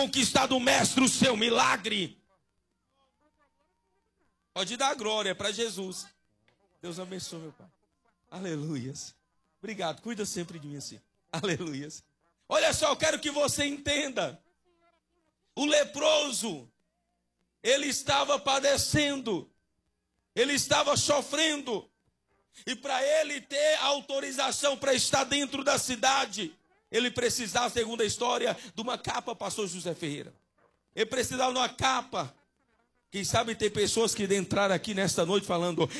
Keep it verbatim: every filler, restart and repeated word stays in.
conquistado, mestre, o seu milagre. Pode dar glória para Jesus. Deus abençoe, meu pai. Aleluias. Obrigado, cuida sempre de mim assim. Aleluias. Olha só, eu quero que você entenda. O leproso, ele estava padecendo. Ele estava sofrendo. E para ele ter autorização para estar dentro da cidade, ele precisava, segundo a história, de uma capa, pastor José Ferreira. Ele precisava de uma capa. Quem sabe tem pessoas que entraram aqui nesta noite falando: